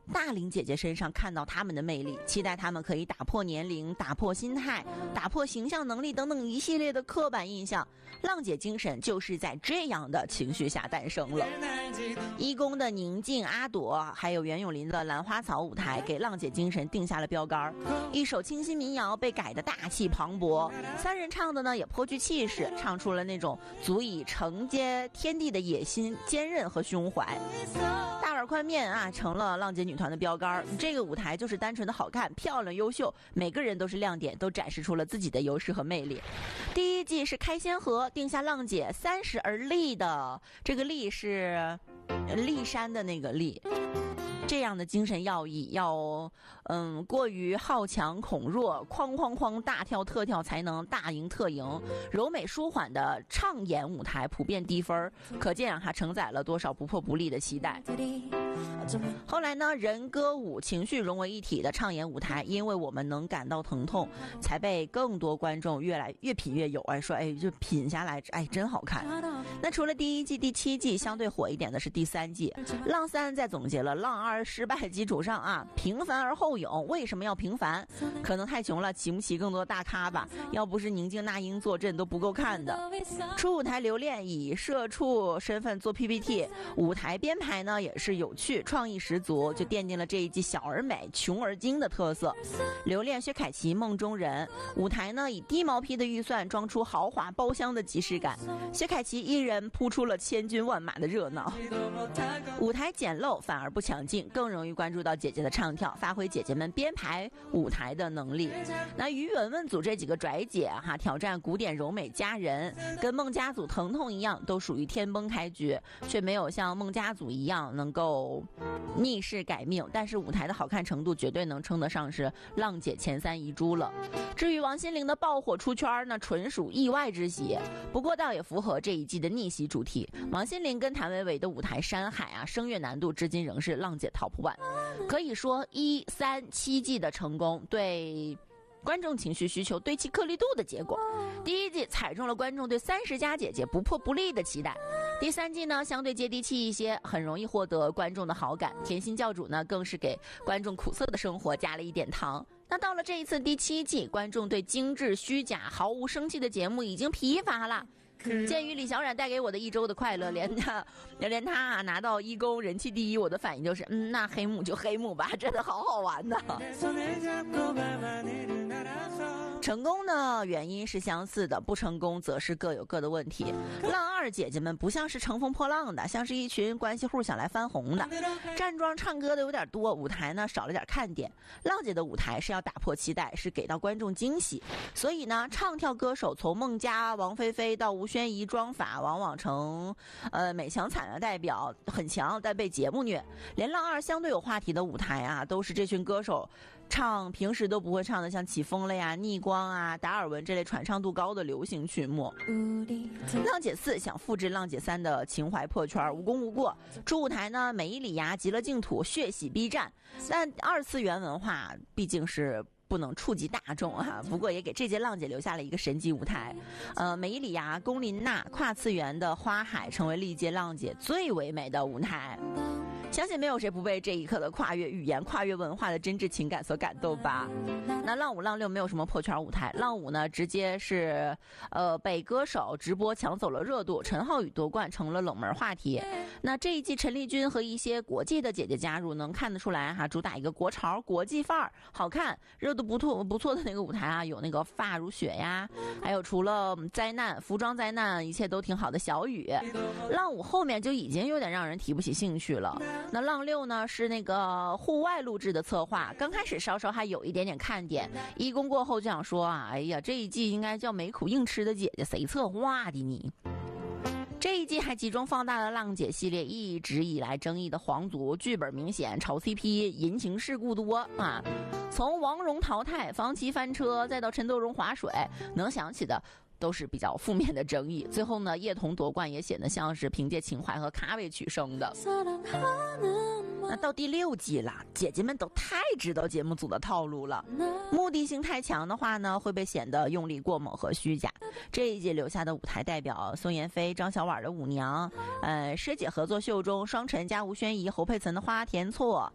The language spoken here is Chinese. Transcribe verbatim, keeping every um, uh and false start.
大龄姐姐身上看到她们的魅力，期待她们可以打破年龄、打破心态、打破形象能力等等一系列的刻板印象。浪姐精神就是在这样的情绪下诞生了。一公的宁静、阿朵，还有袁咏琳的兰花草舞台，给浪姐精神定下了标杆。一首清新民谣被改得大气磅礴，三人唱的呢也颇具气势，唱出了那种足以承接天地的野心、坚韧和胸怀。大碗宽面啊，成了浪姐女团的标杆。这个舞台就是单纯的好看、漂亮、优秀，每个人都是亮点，都展示出了自己的优势和魅力。第一季是开先河，定下浪姐三十而立的，这个立是立山的那个立。这样的精神要义，要嗯过于好强恐弱，哐哐哐大跳特跳才能大赢特赢。柔美舒缓的唱演舞台普遍低分，可见啊，它承载了多少不破不立的期待。后来呢，人歌舞情绪融为一体的唱演舞台，因为我们能感到疼痛，才被更多观众越来越品越有。哎，说哎就品下来，哎真好看。那除了第一季、第七季，相对火一点的是第三季。浪三在总结了浪二失败基础上啊，平凡而后勇。为什么要平凡？可能太穷了，请不起更多大咖吧。要不是宁静、那英坐镇都不够看的。初舞台留恋以社畜身份做 P P T， 舞台编排呢也是有趣，创意十足，就奠定了这一季小而美、穷而精的特色。留恋薛凯琪梦中人，舞台呢以低毛坯的预算装出豪华包厢的即视感，薛凯琪一人扑出了千军万马的热闹。舞台简陋反而不强劲，更容易关注到姐姐的唱跳，发挥姐姐们编排舞台的能力。那于文文组这几个拽姐哈，挑战古典柔美佳人，跟孟佳组疼痛一样，都属于天崩开局，却没有像孟佳组一样能够逆势改命，但是舞台的好看程度绝对能称得上是浪姐前三遗珠了。至于王心凌的爆火出圈呢，纯属意外之喜，不过倒也符合这一季的逆袭主题。王心凌跟谭维维的舞台山海啊，声乐难度至今仍是浪姐 top one。 可以说一三七季的成功对观众情绪需求对齐颗粒度的结果。第一季踩中了观众对三十加姐姐不破不立的期待，第三季呢相对接地气一些，很容易获得观众的好感。甜心教主呢更是给观众苦涩的生活加了一点糖。那到了这一次第七季，观众对精致虚假毫无生气的节目已经疲乏了。鉴于李小冉带给我的一周的快乐，连他连他啊拿到一公人气第一，我的反应就是嗯，那黑幕就黑幕吧，真的好好玩呢。成功的原因是相似的，不成功则是各有各的问题。浪二姐姐们不像是乘风破浪的，像是一群关系户想来翻红的。站桩唱歌的有点多，舞台呢少了点看点。浪姐的舞台是要打破期待，是给到观众惊喜，所以呢唱跳歌手从孟佳、王菲菲到吴宣仪，妆法往往成呃美强惨的代表，很强但被节目虐。连浪二相对有话题的舞台啊，都是这群歌手唱平时都不会唱的，像起风了呀、逆光啊、达尔文这类传唱度高的流行曲目。浪姐四想复制浪姐三的情怀破圈，无功无过。主舞台呢美伊里亚极乐净土，血洗 B 站，但二次元文化毕竟是不能触及大众哈、啊，不过也给这届浪姐留下了一个神级舞台。呃，美伊里亚、龚琳娜跨次元的花海成为历届浪姐最唯美的舞台。相信没有谁不被这一刻的跨越语言、跨越文化的真挚情感所感动吧。那浪五、浪六没有什么破圈舞台，浪五呢直接是呃被歌手直播抢走了热度，陈浩宇夺冠成了冷门话题。那这一季陈丽君和一些国际的姐姐加入，能看得出来哈，主打一个国潮国际范儿，好看，热度不错不错的那个舞台啊，有那个发如雪呀，还有除了灾难、服装灾难，一切都挺好的小雨。浪五后面就已经有点让人提不起兴趣了。那浪六呢是那个户外录制的策划，刚开始稍稍还有一点点看点，一公过后就想说啊，哎呀，这一季应该叫没苦硬吃的姐姐，谁策划的你？这一季还集中放大了浪姐系列一直以来争议的皇族，剧本明显，炒 C P， 淫情事故多啊！从王蓉淘汰、房琪翻车，再到陈德容划水，能想起的都是比较负面的争议。最后呢，叶童夺冠也显得像是凭借情怀和咖位取胜的。那到第六季了，姐姐们都太知道节目组的套路了，目的性太强的话呢，会被显得用力过猛和虚假。这一季留下的舞台代表宋妍霏、张小婉的舞娘，呃，师姐合作秀中双晨加吴宣仪、侯佩岑的花田错，